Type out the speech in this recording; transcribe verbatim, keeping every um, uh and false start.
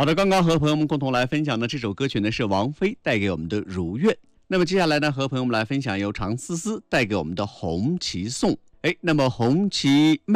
好的，刚刚和朋友们共同来分享的这首歌曲呢是王菲带给我们的《如愿》。那么接下来呢，和朋友们来分享由常思思带给我们的《红旗颂》。哎，那么红旗